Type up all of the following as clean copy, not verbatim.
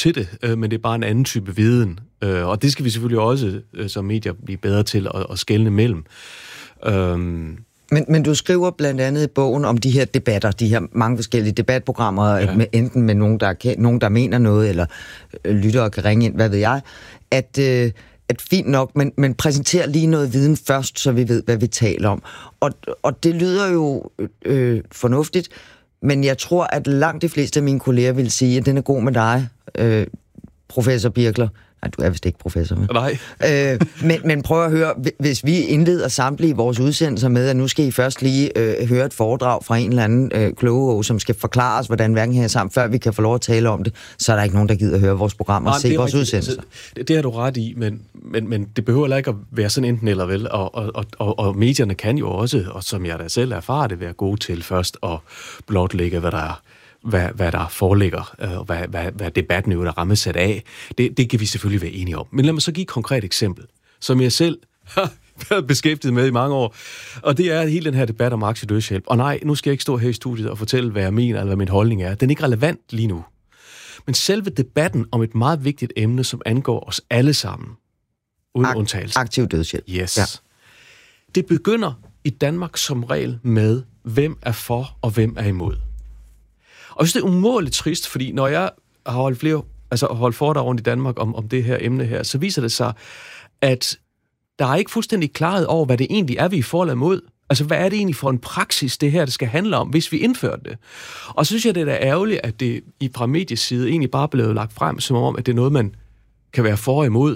til det, men det er bare en anden type viden. Og det skal vi selvfølgelig også som medier blive bedre til at skelne mellem. Men du skriver blandt andet i bogen om de her debatter, de her mange forskellige debatprogrammer, med, enten med nogen, der mener noget, eller lyttere kan ringe ind, hvad ved jeg, at fint nok, men præsenter lige noget viden først, så vi ved, hvad vi taler om. Og det lyder jo fornuftigt, men jeg tror, at langt de fleste af mine kolleger vil sige, at den er god med dig, professor Birkler. Nej, du er vist ikke professor. Nej. Men prøv at høre, hvis vi indleder samtlige vores udsendelser med, at nu skal I først lige høre et foredrag fra en eller anden kloge, som skal forklare os, hvordan verden hænger sammen, før vi kan få lov at tale om det, så er der ikke nogen, der gider at høre vores program og se vores udsendelser. Det har du ret i, men det behøver heller ikke at være sådan enten eller vel, og medierne kan jo også, og som jeg da selv erfarer det, være gode til først at blotlægge, hvad der foreligger, og hvad debatten jo der rammesat af. Det kan vi selvfølgelig være enige om. Men lad mig så give et konkret eksempel, som jeg selv har været beskæftiget med i mange år. Og det er hele den her debat om aktiedødshjælp. Og nej, nu skal jeg ikke stå her i studiet og fortælle, hvad jeg mener, eller hvad min holdning er. Den er ikke relevant lige nu. Men selve debatten om et meget vigtigt emne, som angår os alle sammen, uden undtagelse. Aktiv dødshjælp. Yes. Ja. Det begynder i Danmark som regel med, hvem er for og hvem er imod. Og jeg synes, det er umådeligt trist, fordi når jeg har holdt foredrag rundt i Danmark om det her emne her, så viser det sig, at der er ikke fuldstændig klarhed over, hvad det egentlig er, vi er for eller imod. Altså, hvad er det egentlig for en praksis, det her, det skal handle om, hvis vi indfører det? Og så synes jeg, det er da ærgerligt, at det fra medies side egentlig bare blev lagt frem, som om, at det er noget, man kan være for og imod,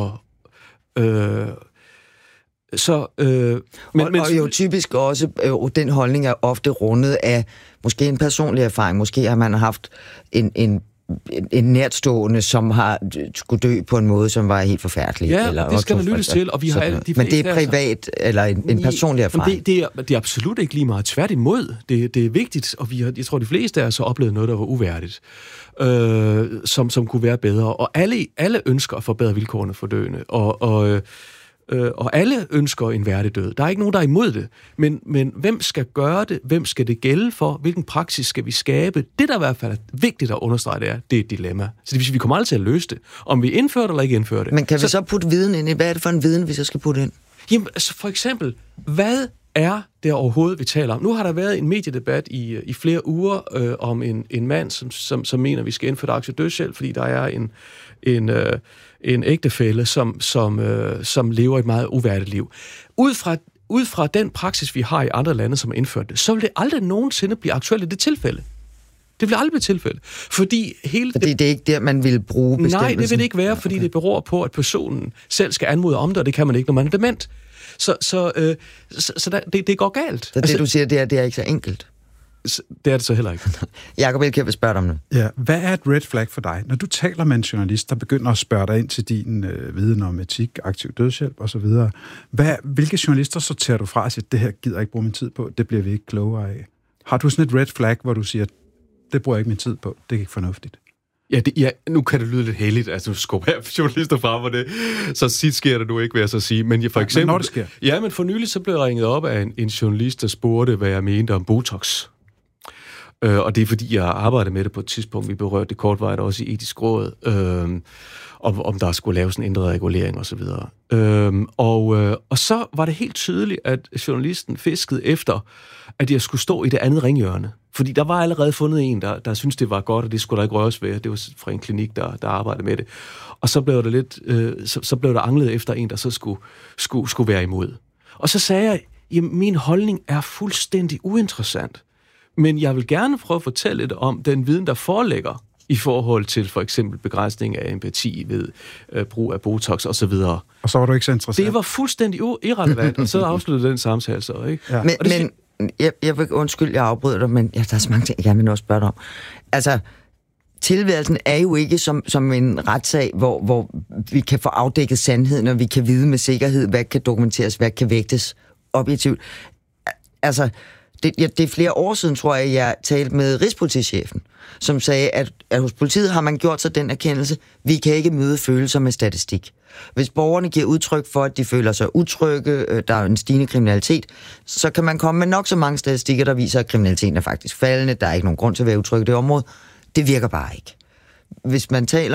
og jo typisk også, den holdning er ofte rundet af måske en personlig erfaring. Måske har man haft en nærtstående, som har skulle dø på en måde, som var helt forfærdelig. Ja, eller det skal man lytte til, og vi har alle, men det er privat, eller en personlig erfaring? Det er absolut ikke lige meget tværtimod. Det er vigtigt, og jeg tror, de fleste af os har oplevet noget, der var uværdigt, som kunne være bedre. Og alle ønsker at forbedre vilkårene for døende, og alle ønsker en værdig død. Der er ikke nogen, der er imod det. Men hvem skal gøre det? Hvem skal det gælde for? Hvilken praksis skal vi skabe? Det, der i hvert fald er vigtigt at understrege, det er et dilemma. Så det vil sige, vi kommer aldrig til at løse det. Om vi indfører det eller ikke indfører det. Men kan vi så putte viden ind i? Hvad er det for en viden, vi så skal putte ind? Jamen, altså for eksempel, hvad er det overhovedet, vi taler om? Nu har der været en mediedebat i flere uger om en mand, som mener, at vi skal indføre aktiedødshjælp, fordi der er en ægtefælle, som lever et meget uværdigt liv. Ud fra den praksis, vi har i andre lande, som har indført det, så vil det aldrig nogensinde blive aktuelt i det tilfælde. Det vil aldrig blive tilfælde. Fordi det er ikke der, man vil bruge bestemmelsen? Nej, det vil det ikke være, fordi det beror på, at personen selv skal anmode om det, og det kan man ikke, når man er dement. Så det går galt. Så det, du siger, det er ikke så enkelt? Det er det så heller ikke. Jakob Elkjær vil spørge dig om det. Ja, hvad er et red flag for dig? Når du taler med en journalist, der begynder at spørge dig ind til din viden om etik, aktiv dødshjælp osv., hvilke journalister sorterer du fra og siger, det her gider jeg ikke bruge min tid på, det bliver vi ikke klogere af? Har du sådan et red flag, hvor du siger, det bruger jeg ikke min tid på, det er ikke fornuftigt? Ja, nu kan det lyde lidt heldigt, altså du skubber her journalister frem, og det så tit sker det nu ikke, vil jeg så sige. Men for eksempel, men når det sker? Ja, men for nylig så blev jeg ringet op af en journalist, der spurgte, hvad jeg mente om Botox. Og det er fordi, jeg arbejdede med det på et tidspunkt, vi berørte det kortvarigt også i Etisk Råd, om der skulle laves en ændret regulering osv. Og så var det helt tydeligt, at journalisten fiskede efter, at jeg skulle stå i det andet ringhjørne. Fordi der var allerede fundet en, der syntes, det var godt, og det skulle der ikke røres ved. Det var fra en klinik, der arbejdede med det. Og så blev der så blev der anglet efter en, der så skulle være imod. Og så sagde jeg, jamen, min holdning er fuldstændig uinteressant. Men jeg vil gerne prøve at fortælle lidt om den viden, der foreligger i forhold til for eksempel begrænsning af empati ved brug af Botox osv. Og så var du ikke så interessant? Det var fuldstændig irrelevant, og så afsluttede den samtale så, ikke? Ja. Men jeg vil undskylde, jeg afbryder dig, men der er så mange ting, jeg gerne vil også spørge dig om. Altså, tilværelsen er jo ikke som en retssag, hvor vi kan få afdækket sandheden, og vi kan vide med sikkerhed, hvad kan dokumenteres, hvad kan vægtes objektivt. Altså, det er flere år siden, tror jeg talte med rigspolitichefen, som sagde, at hos politiet har man gjort sig den erkendelse, vi kan ikke møde følelser med statistik. Hvis borgerne giver udtryk for, at de føler sig utrygge, der er en stigende kriminalitet, så kan man komme med nok så mange statistikker, der viser, at kriminaliteten er faktisk faldende, der er ikke nogen grund til at være utryg i det område. Det virker bare ikke. Hvis man taler